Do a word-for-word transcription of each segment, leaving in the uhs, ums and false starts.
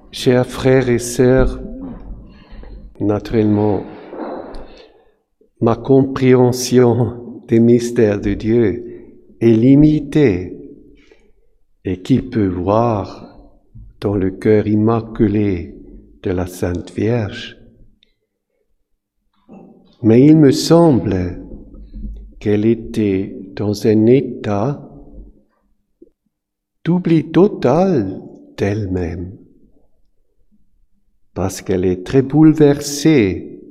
Chers frères et sœurs, naturellement, ma compréhension des mystères de Dieu est limitée. Et qui peut voir dans le cœur immaculé de la Sainte Vierge? Mais il me semble qu'elle était dans un état d'oubli total d'elle-même, parce qu'elle est très bouleversée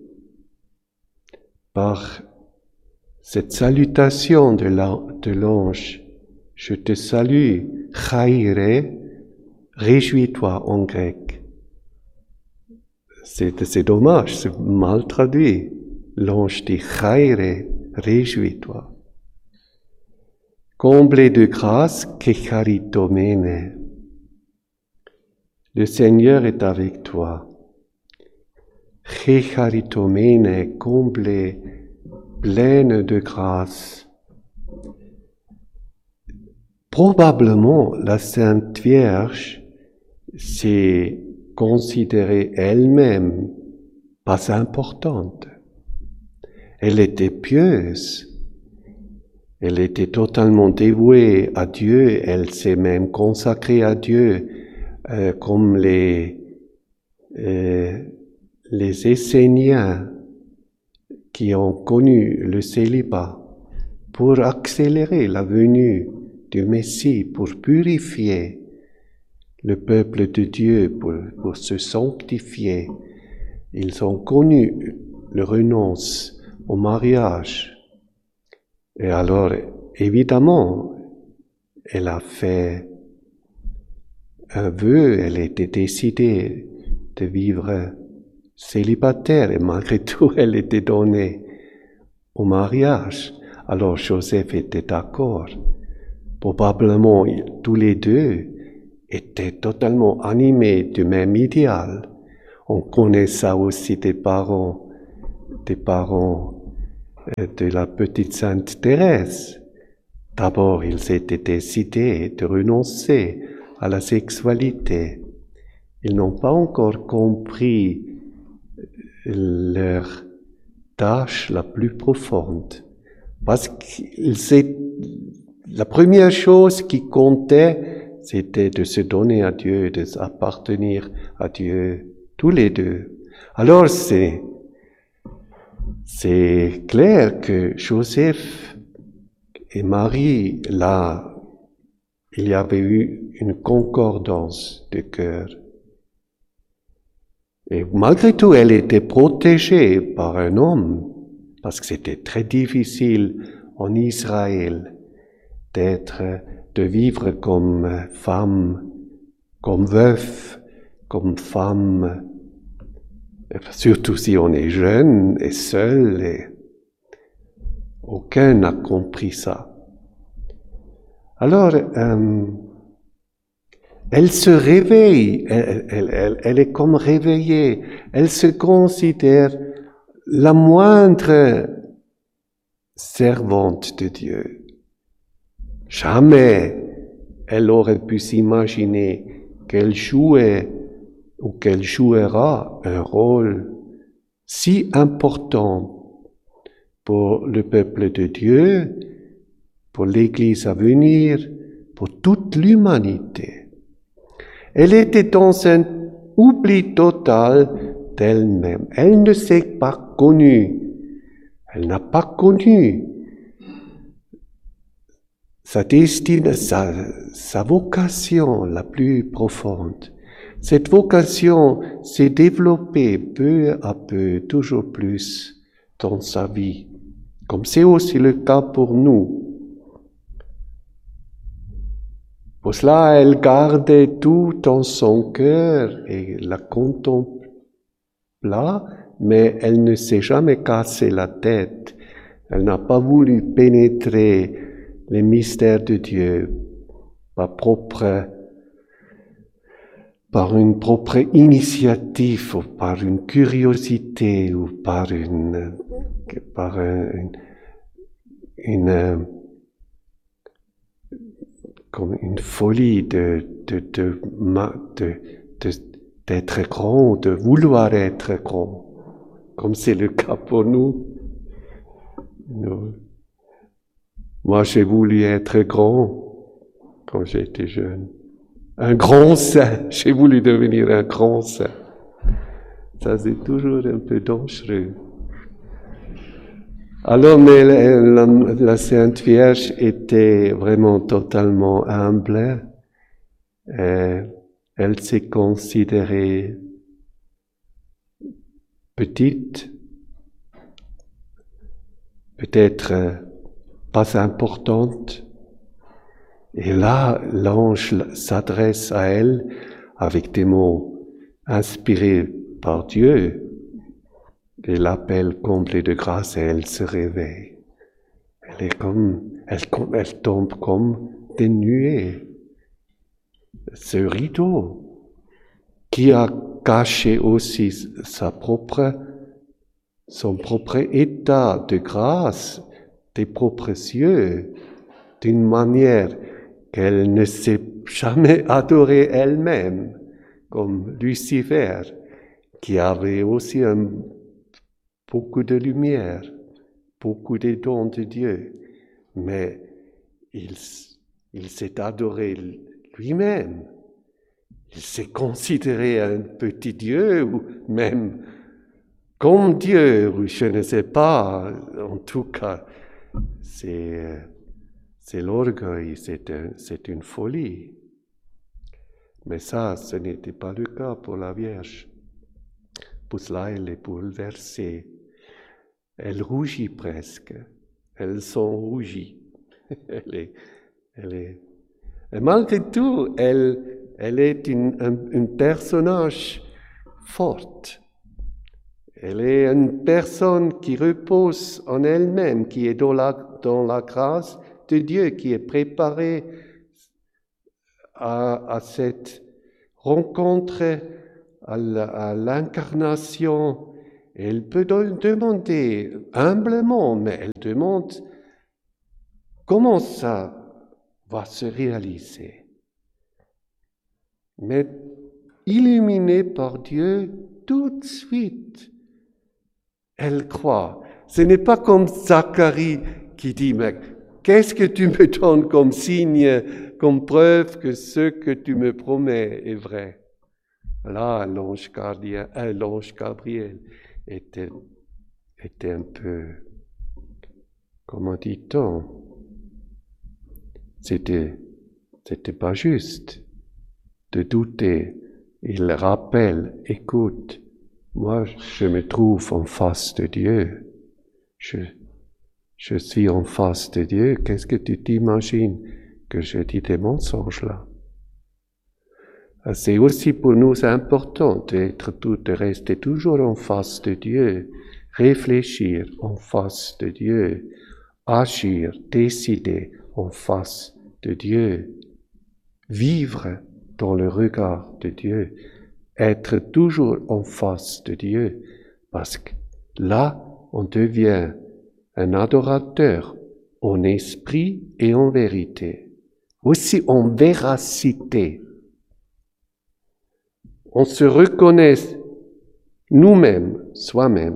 par cette salutation de l'ange. Je te salue, chaire, réjouis-toi en grec. C'est, c'est dommage, c'est mal traduit. L'ange dit chaire, réjouis-toi. Comblé de grâce, que charitomene. Le Seigneur est avec toi. Que charitomene, comblé, pleine de grâce. Probablement, la Sainte Vierge s'est considérée elle-même pas importante. Elle était pieuse. Elle était totalement dévouée à Dieu. Elle s'est même consacrée à Dieu euh, comme les, euh, les Esséniens qui ont connu le célibat pour accélérer la venue du Messie, pour purifier le peuple de Dieu, pour, pour se sanctifier. Ils ont connu le renonce au mariage. Et alors, évidemment, elle a fait un vœu, elle était décidée de vivre célibataire, et malgré tout, elle était donnée au mariage. Alors Joseph était d'accord. Probablement, tous les deux étaient totalement animés du même idéal. On connaît ça aussi des parents, des parents de la petite Sainte Thérèse. D'abord, ils étaient décidés de renoncer à la sexualité. Ils n'ont pas encore compris leur tâche la plus profonde. Parce qu'ils étaient la première chose qui comptait, c'était de se donner à Dieu, de s'appartenir à Dieu, tous les deux. Alors c'est, c'est clair que Joseph et Marie, là, il y avait eu une concordance de cœur. Et malgré tout, elle était protégée par un homme, parce que c'était très difficile en Israël d'être, de vivre comme femme, comme veuf, comme femme, surtout si on est jeune et seul, et aucun n'a compris ça. Alors, euh, elle se réveille, elle, elle, elle, elle est comme réveillée, elle se considère la moindre servante de Dieu. Jamais elle aurait pu s'imaginer qu'elle jouait ou qu'elle jouera un rôle si important pour le peuple de Dieu, pour l'Église à venir, pour toute l'humanité. Elle était dans un oubli total d'elle-même. Elle ne s'est pas connue. Elle n'a pas connu sa destinée, sa, sa vocation la plus profonde. Cette vocation s'est développée peu à peu, toujours plus dans sa vie, comme c'est aussi le cas pour nous. Pour cela, elle gardait tout dans son cœur et la contempla, mais elle ne s'est jamais cassé la tête. Elle n'a pas voulu pénétrer les mystères de Dieu par propre, par une propre initiative ou par une curiosité ou par une, par une, une, comme une folie de, de, de, de, de, d'être grand, de vouloir être grand, comme c'est le cas pour nous. nous. Moi, j'ai voulu être grand quand j'étais jeune. Un grand saint, j'ai voulu devenir un grand saint. Ça, c'est toujours un peu dangereux. Alors, mais la, la, la Sainte Vierge était vraiment totalement humble. Et elle s'est considérée petite, peut-être pas importante. Et là, l'ange s'adresse à elle avec des mots inspirés par Dieu. Et l'appel comblé de grâce et elle se réveille. Elle est comme, elle, elle tombe comme des nuées. Ce rideau qui a caché aussi sa propre, son propre état de grâce, des propres cieux, d'une manière qu'elle ne s'est jamais adorée elle-même, comme Lucifer, qui avait aussi un beaucoup de lumière, beaucoup de dons de Dieu, mais il, il s'est adoré lui-même. Il s'est considéré un petit Dieu, ou même comme Dieu, ou je ne sais pas. En tout cas, c'est, c'est l'orgueil, c'est, un, c'est une folie. Mais ça, ce n'était pas le cas pour la Vierge. Pour cela, elle est bouleversée. Elle rougit presque. Elle s'en rougit. elle est, elle est. Et malgré tout, elle, elle est une, un, un personnage forte. Elle est une personne qui repose en elle-même, qui est dans la, dans la grâce de Dieu, qui est préparée à, à cette rencontre, à, la, à l'incarnation. Elle peut demander humblement, mais elle demande comment ça va se réaliser. Mais illuminée par Dieu, tout de suite, elle croit. Ce n'est pas comme Zacharie qui dit, mais qu'est-ce que tu me donnes comme signe, comme preuve que ce que tu me promets est vrai? Là, l'ange Gabriel, euh, l'ange Gabriel était, était un peu, comment dit-on, c'était, c'était pas juste de douter. Il rappelle, écoute, moi je me trouve en face de Dieu, je, je suis en face de Dieu, qu'est-ce que tu t'imagines que je dis des mensonges là? C'est aussi pour nous important d'être tout, de rester toujours en face de Dieu, réfléchir en face de Dieu, agir, décider en face de Dieu, vivre dans le regard de Dieu, être toujours en face de Dieu, parce que là, on devient un adorateur en esprit et en vérité, aussi en véracité. On se reconnaît nous-mêmes, soi-même,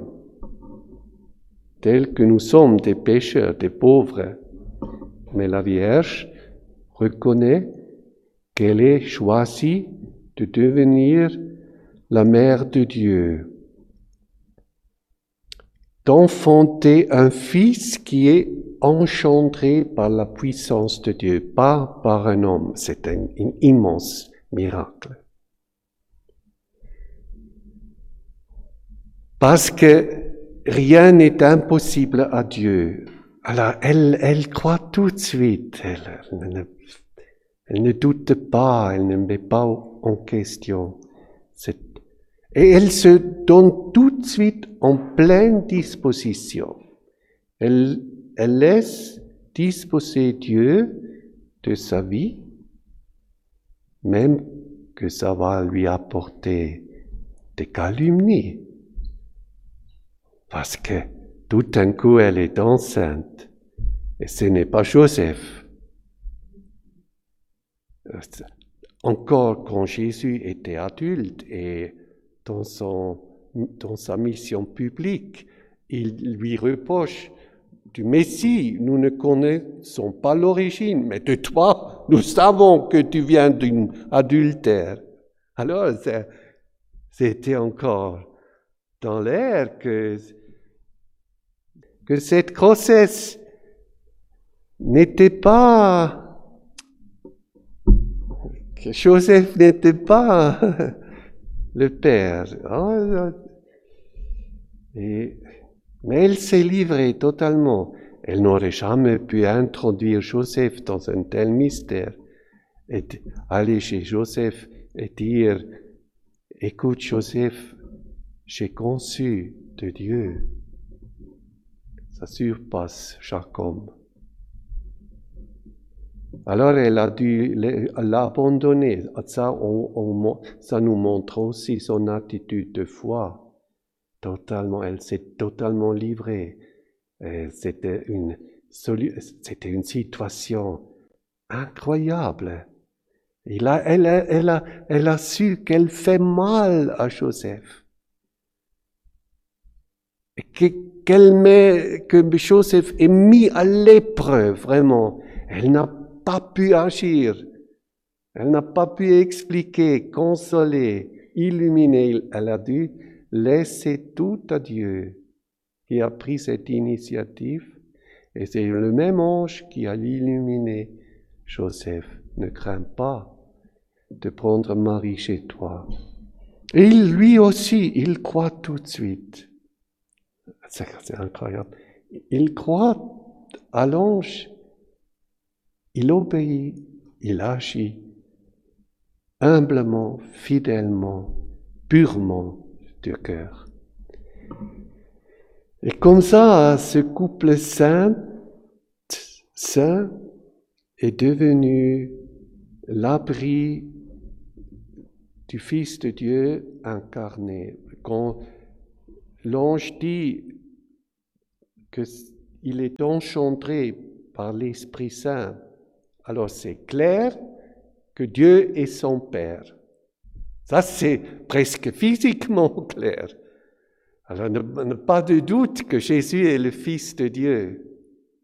tels que nous sommes des pécheurs, des pauvres. Mais la Vierge reconnaît qu'elle est choisie de devenir la mère de Dieu, d'enfanter un fils qui est engendré par la puissance de Dieu, pas par un homme. C'est un, un immense miracle. Parce que rien n'est impossible à Dieu. Alors, elle, elle croit tout de suite. Elle, elle, ne, elle ne doute pas, elle ne met pas en question. C'est, et elle se donne tout de suite en pleine disposition. Elle, elle laisse disposer Dieu de sa vie, même que ça va lui apporter des calomnies. Parce que tout d'un coup, elle est enceinte. Et ce n'est pas Joseph. encore quand Jésus était adulte et dans, son, dans sa mission publique, il lui reproche du Messie, nous ne connaissons pas l'origine, mais de toi, nous savons que tu viens d'un adultère. Alors, c'était encore dans l'air que, que cette grossesse n'était pas, que Joseph n'était pas le père. Et, mais elle s'est livrée totalement. Elle n'aurait jamais pu introduire Joseph dans un tel mystère. Et aller chez Joseph et dire, écoute Joseph, j'ai conçu de Dieu. Ça surpasse chaque homme. Alors elle a dû l'abandonner. Ça, on, on, ça nous montre aussi son attitude de foi. Totalement, elle s'est totalement livrée. C'était une, c'était une situation incroyable. Il a, elle, a, elle, a, elle a su qu'elle fait mal à Joseph. Et que, qu'elle met, que Joseph est mis à l'épreuve, vraiment. Elle n'a pas pu agir. Elle n'a pas pu expliquer, consoler, illuminer. Elle a dû laisser tout à Dieu qui a pris cette initiative. Et c'est le même ange qui a illuminé Joseph. Ne crains pas de prendre Marie chez toi. Et lui aussi, il croit tout de suite. C'est, c'est incroyable. Il croit à l'ange. Il obéit, il agit humblement, fidèlement, purement du cœur. Et comme ça, ce couple saint, saint est devenu l'abri du Fils de Dieu incarné. Quand l'ange dit qu'il est enchanté par l'Esprit Saint, alors c'est clair que Dieu est son Père. Ça, c'est presque physiquement clair. Alors, ne, ne pas de doute que Jésus est le Fils de Dieu.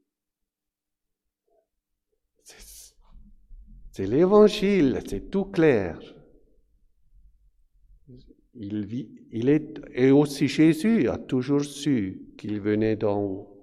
C'est, c'est l'Évangile, c'est tout clair. Il vit, il est, et aussi Jésus a toujours su qu'il venait d'en haut.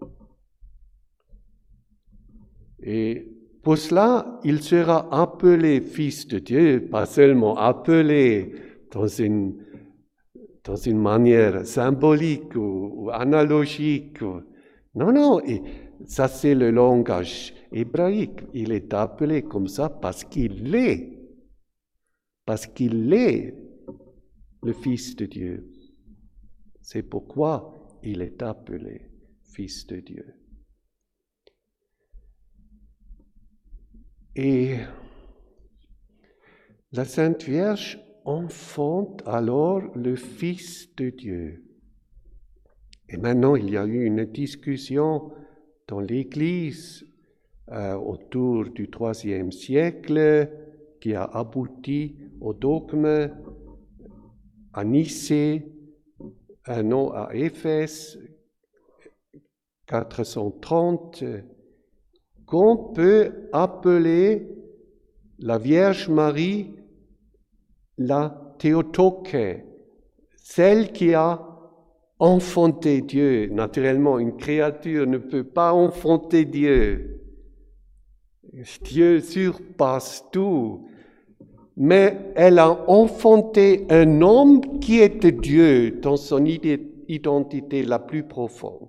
Et pour cela, il sera appelé Fils de Dieu, pas seulement appelé dans une, dans une manière symbolique ou, ou analogique. Ou, non, non, et ça c'est le langage hébraïque. Il est appelé comme ça parce qu'il l'est. Parce qu'il est le Fils de Dieu. C'est pourquoi il est appelé Fils de Dieu. Et la Sainte Vierge enfante alors le Fils de Dieu. Et maintenant, il y a eu une discussion dans l'Église euh, autour du troisième siècle qui a abouti au dogme à Nicée, euh, non, à Éphèse, quatre cent trente, qu'on peut appeler la Vierge Marie la Théotoke, celle qui a enfanté Dieu. Naturellement, une créature ne peut pas enfanter Dieu. Dieu surpasse tout. Mais elle a enfanté un homme qui était Dieu dans son identité la plus profonde.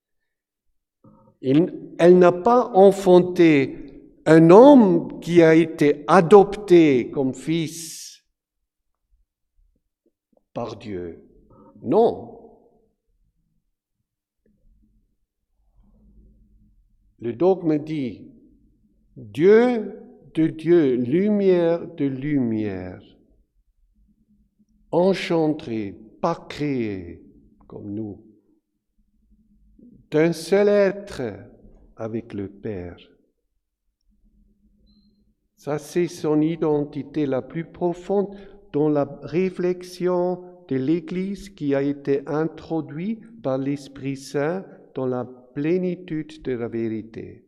Elle n'a pas enfanté un homme qui a été adopté comme fils par Dieu. Non. Le dogme dit Dieu de Dieu, lumière de lumière, engendré, pas créé comme nous, d'un seul être avec le Père. Ça, c'est son identité la plus profonde dans la réflexion de l'Église qui a été introduite par l'Esprit Saint dans la plénitude de la vérité.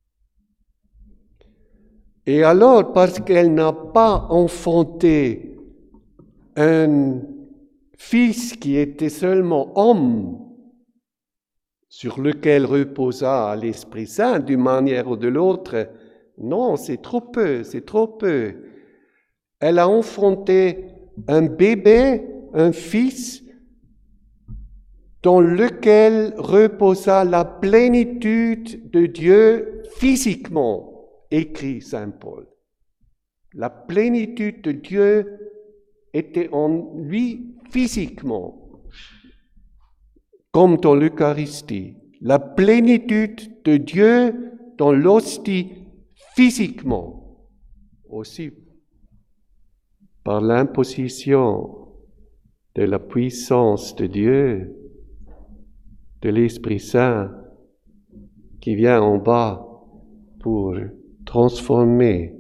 Et alors, parce qu'elle n'a pas enfanté un fils qui était seulement homme, sur lequel reposa l'Esprit Saint d'une manière ou de l'autre, non, c'est trop peu, c'est trop peu. Elle a enfanté un bébé, un fils, dans lequel reposa la plénitude de Dieu physiquement, écrit Saint Paul. La plénitude de Dieu était en lui physiquement, comme dans l'Eucharistie. La plénitude de Dieu dans l'hostie physiquement, aussi par l'imposition de la puissance de Dieu, de l'Esprit Saint qui vient en bas pour transformer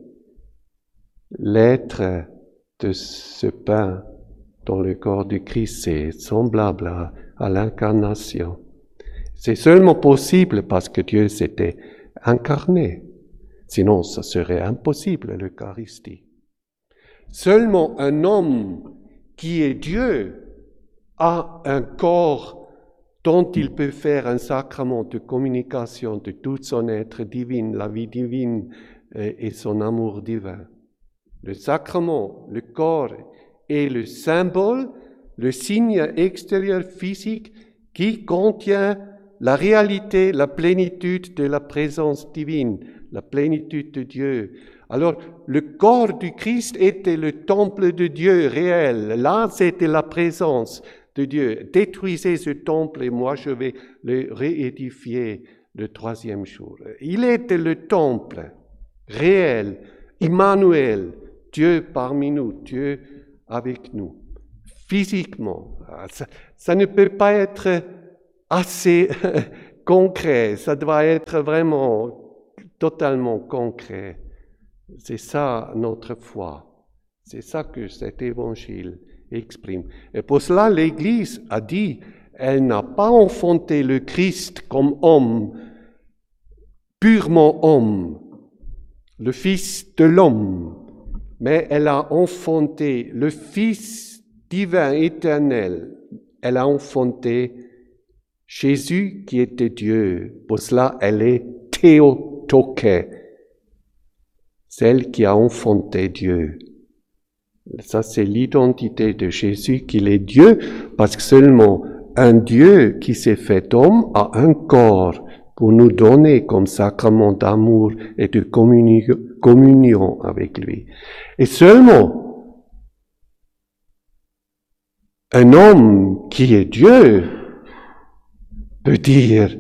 l'être de ce pain dans le corps du Christ. C'est semblable à, à l'incarnation. C'est seulement possible parce que Dieu s'était incarné. Sinon, ça serait impossible, l'Eucharistie. Seulement un homme qui est Dieu a un corps dont il peut faire un sacrement de communication de tout son être divin, la vie divine et son amour divin. Le sacrement, le corps est le symbole, le signe extérieur physique qui contient la réalité, la plénitude de la présence divine, la plénitude de Dieu. Alors, le corps du Christ était le temple de Dieu réel. Là, c'était la présence de Dieu. Détruisez ce temple et moi, je vais le réédifier le troisième jour. Il était le temple réel, Immanuel, Dieu parmi nous, Dieu avec nous, physiquement. Ça, ça ne peut pas être assez concret, ça doit être vraiment totalement concret. C'est ça notre foi, c'est ça que cet évangile exprime. Et pour cela, l'Église a dit, elle n'a pas enfanté le Christ comme homme, purement homme, le Fils de l'homme, mais elle a enfanté le Fils divin éternel. Elle a enfanté Jésus qui était Dieu. Pour cela, elle est Théotokè, celle qui a enfanté Dieu. Ça, c'est l'identité de Jésus, qu'il est Dieu, parce que seulement un Dieu qui s'est fait homme a un corps pour nous donner comme sacrement d'amour et de communion, communion avec lui. Et seulement un homme qui est Dieu peut dire,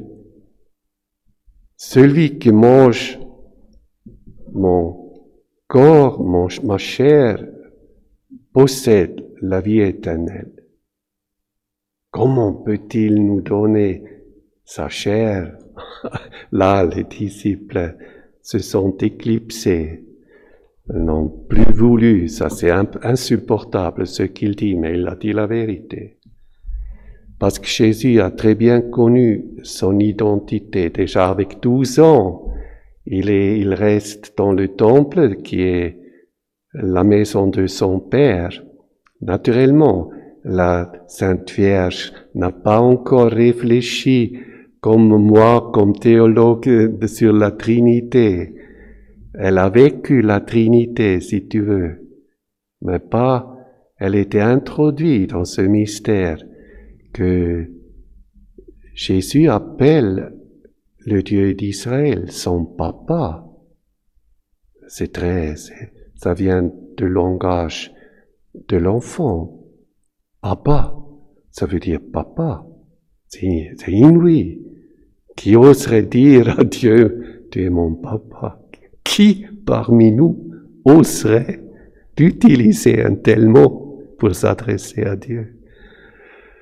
celui qui mange mon corps, mon, ma chair, possède la vie éternelle. Comment peut-il nous donner sa chair? Là, les disciples se sont éclipsés, n'ont plus voulu. Ça, c'est insupportable ce qu'il dit, mais il a dit la vérité. Parce que Jésus a très bien connu son identité. Déjà avec douze ans, il, est, il reste dans le temple qui est la maison de son Père. Naturellement, la Sainte Vierge n'a pas encore réfléchi comme moi, comme théologue, sur la Trinité. Elle a vécu la Trinité, si tu veux, mais pas, elle était introduite dans ce mystère que Jésus appelle le Dieu d'Israël son papa. C'est très, c'est, ça vient du langage de l'enfant. Papa, ça veut dire papa. C'est, c'est inouï. Qui oserait dire à Dieu, tu es mon papa? Qui parmi nous oserait d'utiliser un tel mot pour s'adresser à Dieu?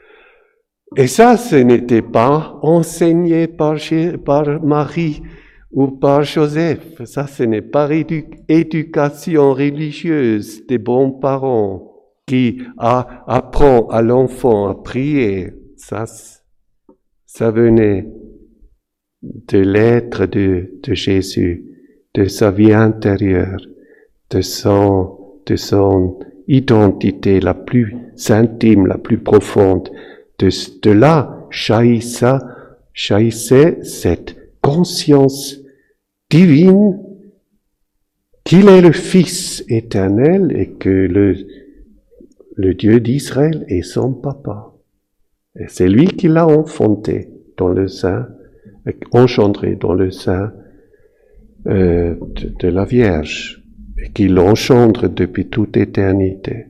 Et ça, ce n'était pas enseigné par, par Marie ou par Joseph. Ça, ce n'est pas édu- éducation religieuse des bons parents qui a, apprend à l'enfant à prier. Ça, ça venait de l'être de, de Jésus, de sa vie intérieure, de son, de son identité la plus intime, la plus profonde. De, de là jaillissait, jaillissait cette conscience divine qu'il est le Fils éternel et que le, le Dieu d'Israël est son papa. Et c'est lui qui l'a enfanté dans le sein, engendré dans le sein euh, de, de la Vierge, et qui l'engendre depuis toute éternité.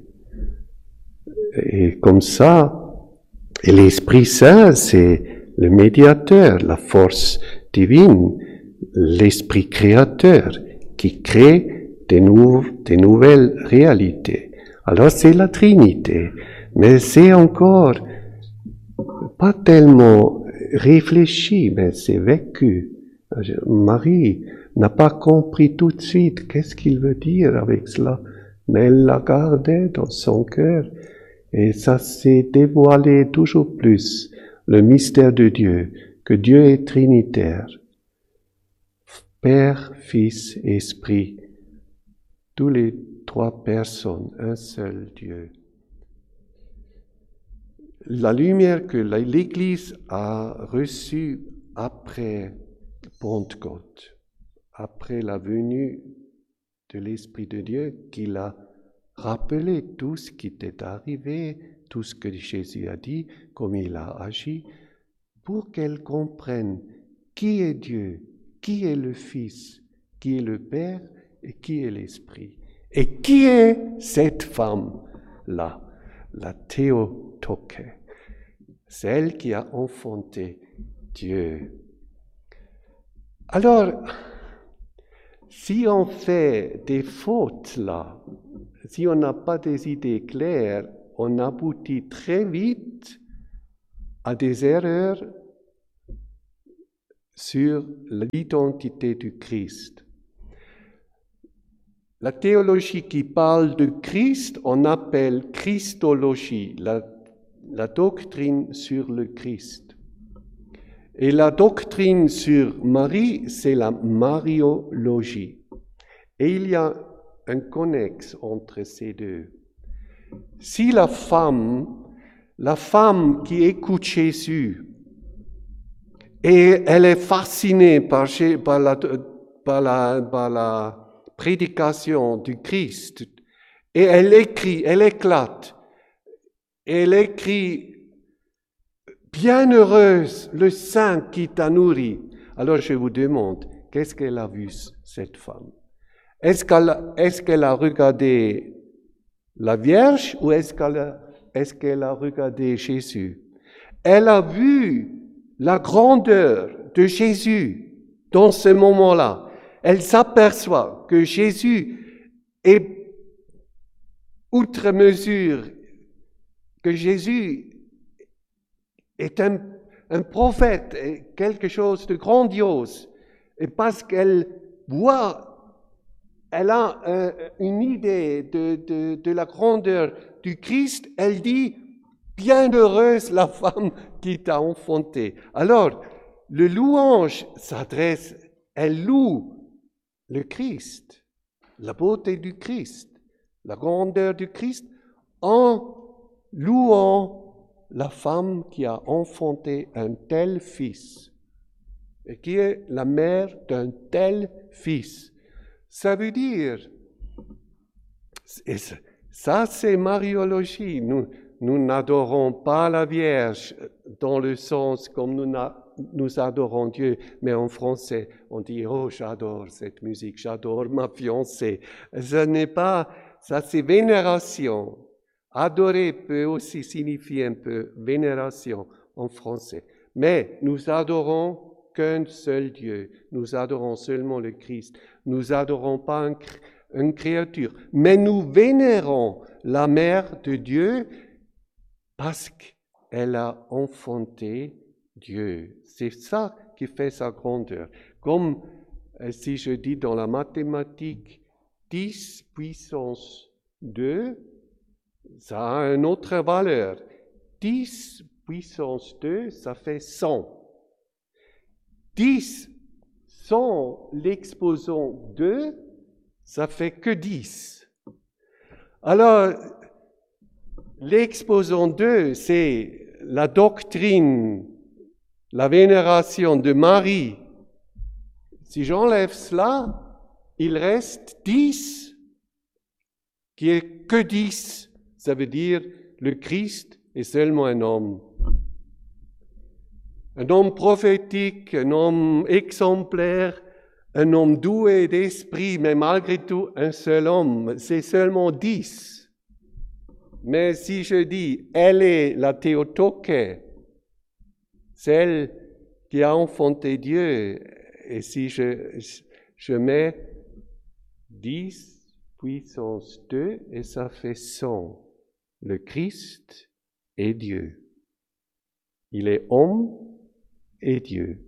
Et comme ça, et l'Esprit Saint, c'est le médiateur, la force divine, l'Esprit créateur, qui crée des, nou- des nouvelles réalités. Alors c'est la Trinité, mais c'est encore pas tellement réfléchi, mais c'est vécu. Marie n'a pas compris tout de suite qu'est-ce qu'il veut dire avec cela, mais elle l'a gardé dans son cœur, et ça s'est dévoilé toujours plus, le mystère de Dieu, que Dieu est trinitaire. Père, Fils, Esprit, tous les trois personnes, un seul Dieu. La lumière que l'Église a reçue après Pentecôte, après la venue de l'Esprit de Dieu, qui l'a rappelé tout ce qui était arrivé, tout ce que Jésus a dit, comme il a agi, pour qu'elle comprenne qui est Dieu, qui est le Fils, qui est le Père et qui est l'Esprit. Et qui est cette femme-là, la Théotokè, celle qui a enfanté Dieu. Alors, si on fait des fautes là, si on n'a pas des idées claires, on aboutit très vite à des erreurs sur l'identité du Christ. La théologie qui parle de Christ, on appelle Christologie, la, la doctrine sur le Christ. Et la doctrine sur Marie, c'est la mariologie. Et il y a un connexe entre ces deux. Si la femme, la femme qui écoute Jésus, et elle est fascinée par, par, la, par, la, par la prédication du Christ, et elle écrit, elle éclate, elle écrit « Bienheureuse le sein qui t'a nourri ». Alors je vous demande, qu'est-ce qu'elle a vu, cette femme? Est-ce qu'elle, est-ce qu'elle a regardé la Vierge ou est-ce qu'elle a, est-ce qu'elle a regardé Jésus? Elle a vu la grandeur de Jésus dans ce moment-là. Elle s'aperçoit que Jésus est outre mesure, que Jésus est un, un prophète, quelque chose de grandiose. Et parce qu'elle voit, elle a un, une idée de, de, de la grandeur du Christ, elle dit « Bienheureuse la femme qui t'a enfanté ». Alors, le louange s'adresse, elle loue le Christ, la beauté du Christ, la grandeur du Christ, en louant la femme qui a enfanté un tel fils, et qui est la mère d'un tel fils. Ça veut dire, ça c'est mariologie, nous, nous n'adorons pas la Vierge dans le sens comme nous, nous adorons Dieu, mais en français on dit « Oh, j'adore cette musique, j'adore ma fiancée ». Ce n'est pas, ça c'est vénération. Adorer peut aussi signifier un peu vénération en français. Mais nous adorons qu'un seul Dieu. Nous adorons seulement le Christ. Nous adorons pas un, une créature. Mais nous vénérons la mère de Dieu parce qu'elle a enfanté Dieu. C'est ça qui fait sa grandeur. Comme Et si je dis dans la mathématique dix puissance deux, ça a une autre valeur. dix puissance deux, ça fait cent. dix sans l'exposant deux, ça fait que dix. Alors, l'exposant deux, c'est la doctrine, la vénération de Marie. Si j'enlève cela, il reste dix, qui est que dix. Ça veut dire le Christ est seulement un homme. Un homme prophétique, un homme exemplaire, un homme doué d'esprit, mais malgré tout un seul homme. C'est seulement dix. Mais si je dis, elle est la Théotoke, celle qui a enfanté Dieu, et si je, je mets dix puissance deux, et ça fait cent. Le Christ est Dieu. Il est homme et Dieu.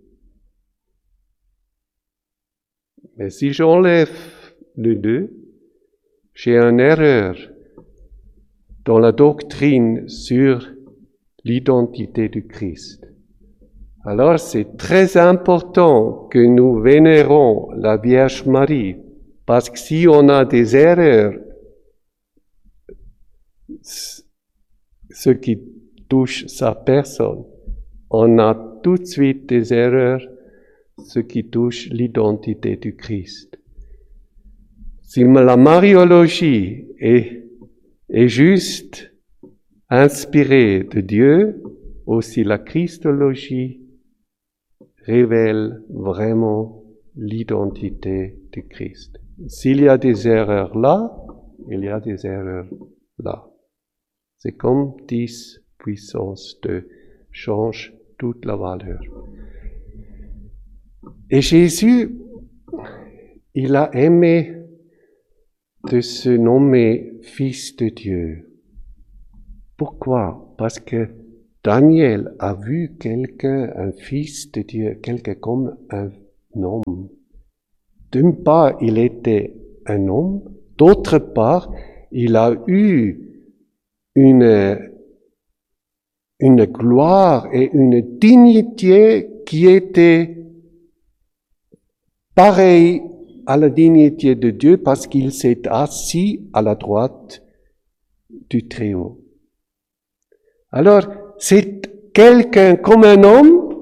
Mais si j'enlève le deux, j'ai une erreur dans la doctrine sur l'identité du Christ. Alors c'est très important que nous vénérons la Vierge Marie, parce que si on a des erreurs, ce qui touche sa personne, on a tout de suite des erreurs, ce qui touche l'identité du Christ. Si la mariologie est, est juste inspirée de Dieu, aussi la christologie révèle vraiment l'identité du Christ. S'il y a des erreurs là, il y a des erreurs là. C'est comme dix puissance deux change toute la valeur. Et Jésus, il a aimé de se nommer Fils de Dieu. Pourquoi? Parce que Daniel a vu quelqu'un, un Fils de Dieu, quelqu'un comme un homme. D'une part, il était un homme, d'autre part, il a eu une, une gloire et une dignité qui était pareille à la dignité de Dieu parce qu'il s'est assis à la droite du Très-Haut. Alors, c'est quelqu'un comme un homme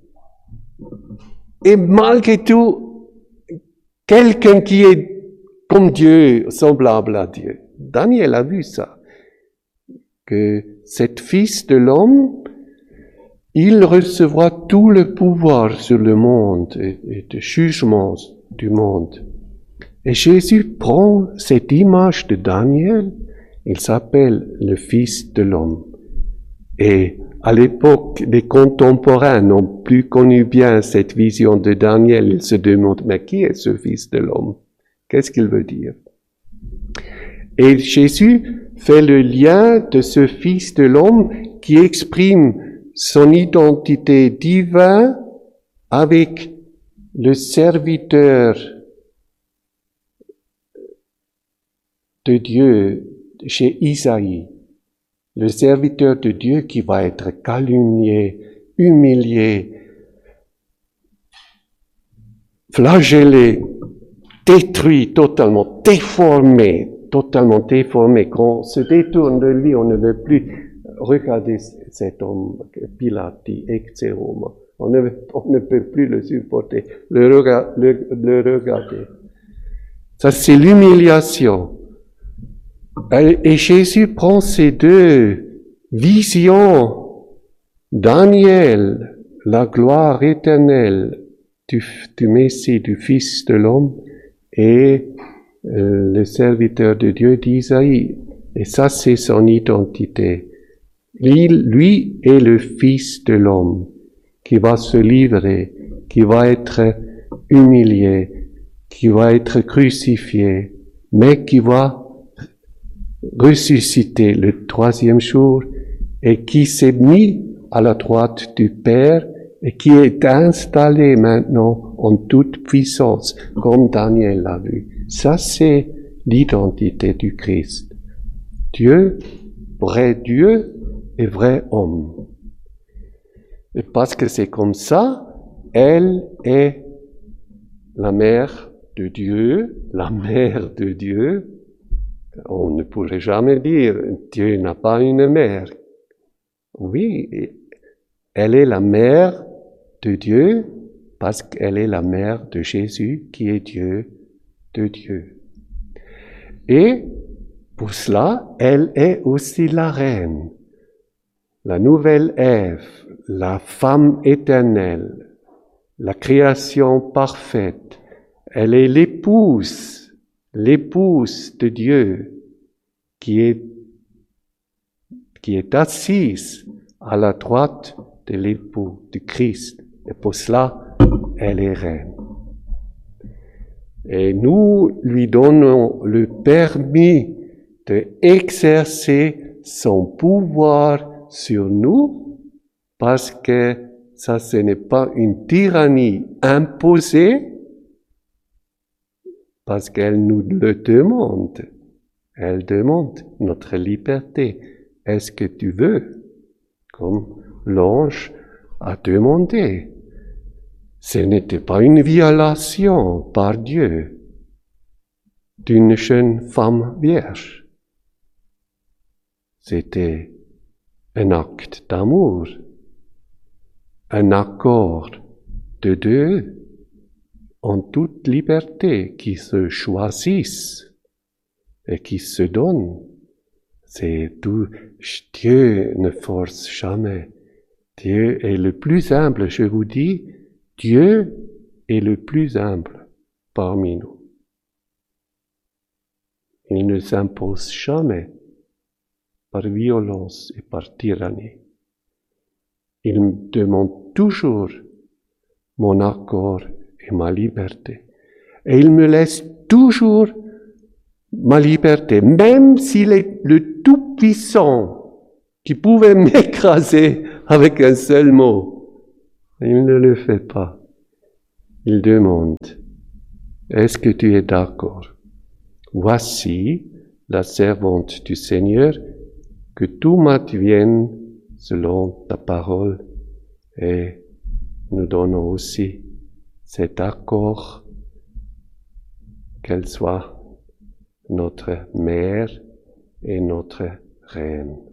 et malgré tout, quelqu'un qui est comme Dieu, semblable à Dieu. Daniel a vu ça, que cet Fils de l'homme, il recevra tout le pouvoir sur le monde et, et le jugement du monde. Et Jésus prend cette image de Daniel, il s'appelle le Fils de l'homme. Et à l'époque, les contemporains n'ont plus connu bien cette vision de Daniel. Ils se demandent, mais qui est ce Fils de l'homme? Qu'est-ce qu'il veut dire? Et Jésus fait le lien de ce Fils de l'homme qui exprime son identité divine avec le serviteur de Dieu chez Isaïe. Le serviteur de Dieu qui va être calomnié, humilié, flagellé, détruit totalement, déformé, totalement déformé. Quand on se détourne de lui, on ne veut plus regarder cet homme, Pilate dit, exérum. On ne, on ne peut plus le supporter, le, rega, le, le regarder. Ça, c'est l'humiliation. Et Jésus prend ces deux visions, Daniel, la gloire éternelle du, du Messie, du Fils de l'homme, et euh, le serviteur de Dieu d'Isaïe. Et ça, c'est son identité. Il, lui est le Fils de l'homme qui va se livrer, qui va être humilié, qui va être crucifié, mais qui va ressuscité le troisième jour et qui s'est mis à la droite du Père et qui est installé maintenant en toute puissance, comme Daniel l'a vu. Ça, c'est l'identité du Christ. Dieu, vrai Dieu et vrai homme. Et parce que c'est comme ça, elle est la mère de Dieu, la mère de Dieu. On ne pourrait jamais dire Dieu n'a pas une mère. Oui, elle est la mère de Dieu parce qu'elle est la mère de Jésus qui est Dieu de Dieu. Et pour cela, elle est aussi la reine, la nouvelle Ève, la femme éternelle, la création parfaite. Elle est l'épouse, l'épouse de Dieu qui est, qui est assise à la droite de l'époux du Christ. Et pour cela, elle est reine. Et nous lui donnons le permis d'exercer son pouvoir sur nous, parce que ça, ce n'est pas une tyrannie imposée, parce qu'elle nous le demande. Elle demande notre liberté. Est-ce que tu veux? Comme l'ange a demandé. Ce n'était pas une violation par Dieu d'une jeune femme vierge. C'était un acte d'amour, un accord de deux en toute liberté qui se choisissent et qui se donnent. C'est tout. Dieu ne force jamais. Dieu est le plus humble, je vous dis, Dieu est le plus humble parmi nous. Il ne s'impose jamais par violence et par tyrannie. Il me demande toujours mon accord et ma liberté. Et il me laisse toujours ma liberté, même s'il est le Tout-Puissant qui pouvait m'écraser avec un seul mot. Il ne le fait pas. Il demande, est-ce que tu es d'accord? Voici la servante du Seigneur, que tout m'advienne selon ta parole. Et nous donnons aussi cet accord qu'elle soit notre mère et notre reine.